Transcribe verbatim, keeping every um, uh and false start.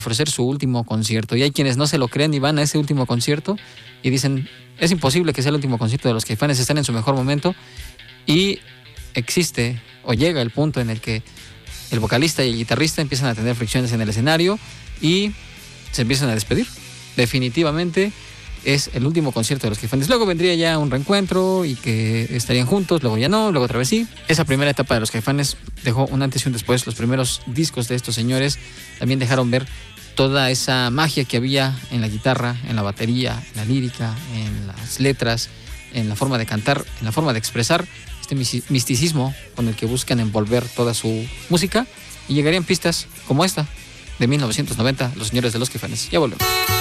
ofrecer su último concierto. Y hay quienes no se lo creen y van a ese último concierto y dicen, es imposible que sea el último concierto de los Caifanes, están en su mejor momento. Y existe o llega el punto en el que el vocalista y el guitarrista empiezan a tener fricciones en el escenario y se empiezan a despedir. Definitivamente es el último concierto de los Caifanes. Luego vendría ya un reencuentro y que estarían juntos, luego ya no, luego otra vez sí. Esa primera etapa de los Caifanes dejó un antes y un después. Los primeros discos de estos señores también dejaron ver toda esa magia que había en la guitarra, en la batería, en la lírica, en las letras, en la forma de cantar, en la forma de expresar, este misticismo con el que buscan envolver toda su música, y llegarían pistas como esta de mil novecientos noventa, Los Señores de los Caifanes. Ya volvemos.